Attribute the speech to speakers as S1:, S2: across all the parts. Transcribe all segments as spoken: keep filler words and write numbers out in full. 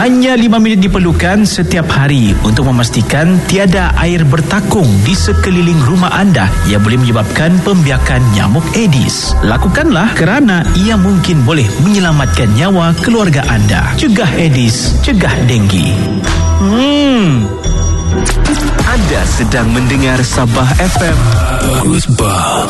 S1: Hanya lima minit diperlukan setiap hari untuk memastikan tiada air bertakung di sekeliling rumah anda yang boleh menyebabkan pembiakan nyamuk Aedes. Lakukanlah kerana ia mungkin boleh menyelamatkan nyawa keluarga anda. Cegah Aedes, cegah denggi. Hmm.
S2: Anda sedang mendengar Sabah F M. Bagus bah.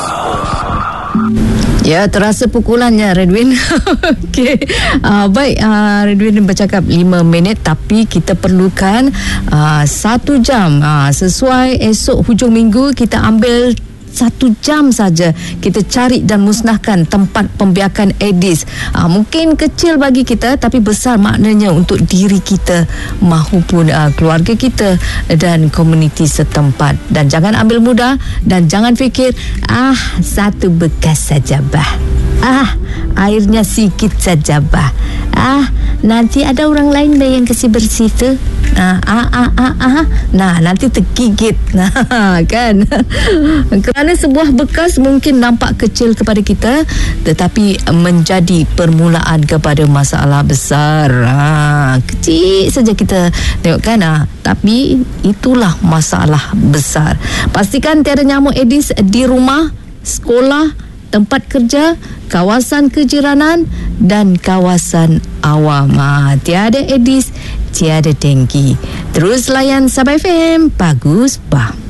S3: Ya, terasa pukulannya Redwin. Okey. Uh, baik, uh, Redwin bercakap lima minit tapi kita perlukan uh, satu jam. Uh, sesuai esok hujung minggu kita ambil satu jam saja kita cari dan musnahkan tempat pembiakan Aedes. Uh, mungkin kecil bagi kita tapi besar maknanya untuk diri kita mahupun uh, keluarga kita dan komuniti setempat. Dan jangan ambil mudah dan jangan fikir ah satu bekas saja bah. Ah, airnya sikit saja bah. Ah, nanti ada orang lain bah yang kasih bersih tu. Ah, ah, ah, ah, ah. Nah, nanti tergigit. Nah, kan? Kerana sebuah bekas mungkin nampak kecil kepada kita tetapi menjadi permulaan kepada masalah besar. Ah, kecil saja kita tengok kan? Ah, tapi itulah masalah besar. Pastikan tiada nyamuk Aedes di rumah, sekolah, tempat kerja, kawasan kejiranan dan kawasan awam. Ha, tiada Aedes, tiada denggi. Terus layan Sabah F M. Bagus bah.